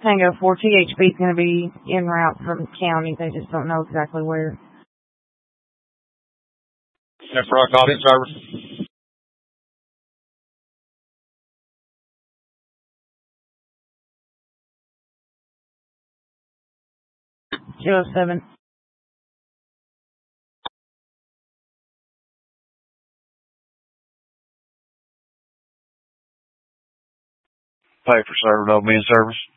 Tango 4, THB is going to be en route from the county. They just don't know exactly where. That's right, called in service. Kilo 7. Pay for service, no be in service.